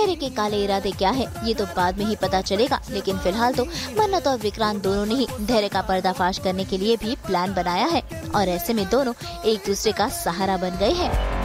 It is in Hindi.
धैर्य के काले इरादे क्या है ये तो बाद में ही पता चलेगा, लेकिन फिलहाल तो मन्नत और विक्रांत दोनों ने ही धैर्य का पर्दाफाश करने के लिए भी प्लान बनाया है और ऐसे में दोनों एक दूसरे का सहारा बन गए हैं।